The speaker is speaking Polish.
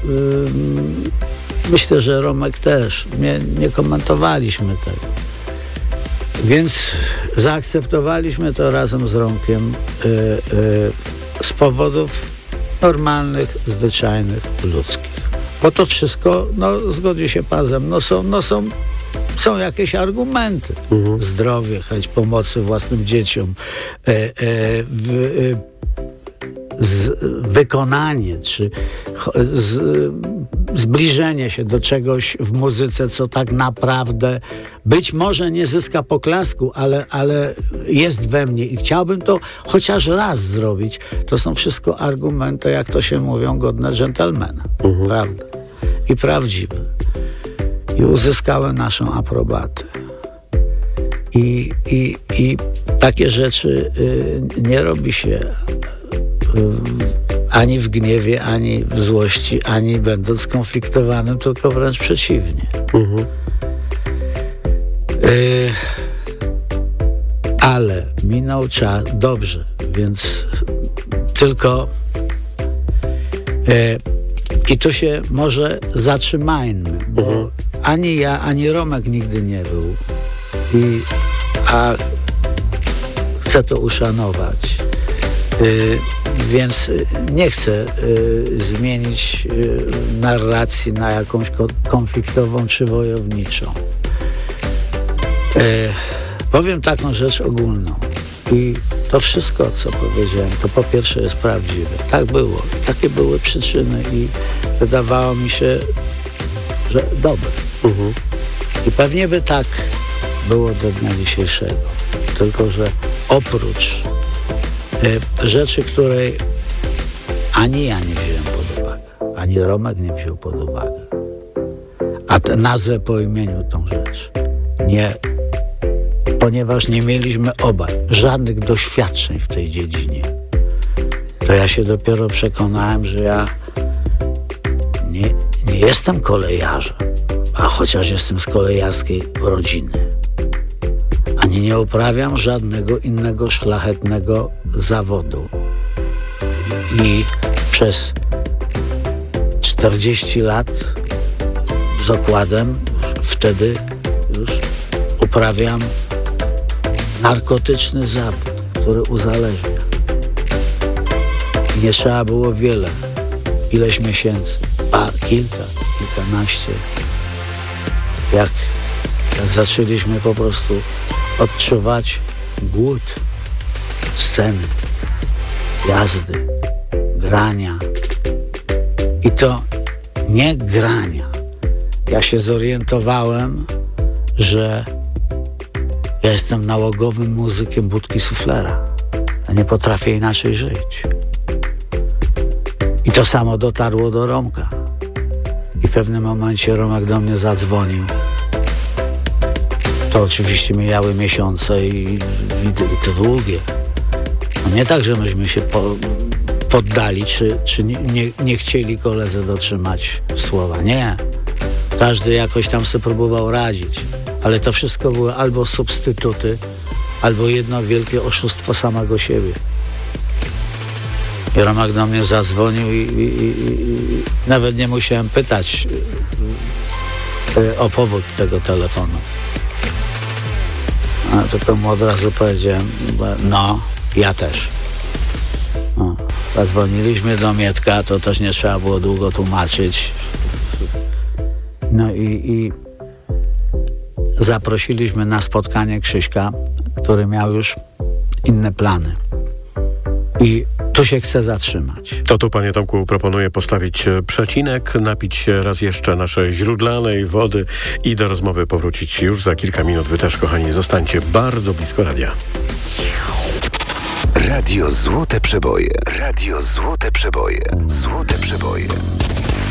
myślę, że Romek też. Nie komentowaliśmy tego. Więc zaakceptowaliśmy to razem z Romkiem z powodów normalnych, zwyczajnych, ludzkich. Bo to wszystko, zgodzi się pan ze mną, są jakieś argumenty. Zdrowie, chęć pomocy własnym dzieciom, wykonanie, czy zbliżenie się do czegoś w muzyce, co tak naprawdę być może nie zyska poklasku, ale jest we mnie i chciałbym to chociaż raz zrobić. To są wszystko argumenty, jak to się mówią, godne dżentelmena. Prawda? I prawdziwe. I uzyskały naszą aprobatę. I takie rzeczy nie robi się ani w gniewie, ani w złości, ani będąc skonfliktowanym, tylko wręcz przeciwnie. Ale minął czas, dobrze, więc tylko i tu się może zatrzymajmy, bo ani ja, ani Romek nigdy nie był. A chcę to uszanować. Więc nie chcę zmienić narracji na jakąś konfliktową czy wojowniczą. Powiem taką rzecz ogólną. I to wszystko, co powiedziałem, to po pierwsze jest prawdziwe. Tak było. Takie były przyczyny i wydawało mi się, że dobre. I pewnie by tak było do dnia dzisiejszego. Tylko że oprócz rzeczy, której ani ja nie wziąłem pod uwagę, ani Romek nie wziął pod uwagę, a nazwę po imieniu tą rzecz. Ponieważ nie mieliśmy obaj żadnych doświadczeń w tej dziedzinie, to ja się dopiero przekonałem, że ja nie jestem kolejarzem, a chociaż jestem z kolejarskiej rodziny. Ani nie uprawiam żadnego innego szlachetnego zawodu. I przez 40 lat z okładem wtedy już uprawiam narkotyczny zawód, który uzależnia. I nie trzeba było wiele, ileś miesięcy, kilkanaście. Jak zaczęliśmy po prostu odczuwać głód sceny, jazdy, grania. I to nie grania. Ja się zorientowałem, że ja jestem nałogowym muzykiem budki suflera. Ja nie potrafię inaczej żyć. I to samo dotarło do Romka. I w pewnym momencie Romek do mnie zadzwonił. To oczywiście mijały miesiące i to długie. No nie tak, że myśmy się poddali, czy nie chcieli koledze dotrzymać słowa. Nie. Każdy jakoś tam sobie próbował radzić. Ale to wszystko były albo substytuty, albo jedno wielkie oszustwo samego siebie. I Romek do mnie zadzwonił i nawet nie musiałem pytać o powód tego telefonu. A tylko mu od razu powiedziałem, ja też. Zadzwoniliśmy do Mietka, to też nie trzeba było długo tłumaczyć. No i zaprosiliśmy na spotkanie Krzyśka, który miał już inne plany. I tu się chce zatrzymać. To tu, panie Tomku, proponuję postawić przecinek, napić się raz jeszcze naszej źródlanej wody i do rozmowy powrócić już za kilka minut. Wy też, kochani, zostańcie bardzo blisko radia. Radio Złote Przeboje. Radio Złote Przeboje. Złote Przeboje.